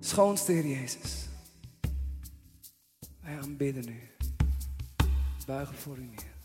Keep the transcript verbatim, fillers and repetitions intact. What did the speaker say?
Schoonste Heer Jezus. Wij aanbidden u. Buigen voor u neer.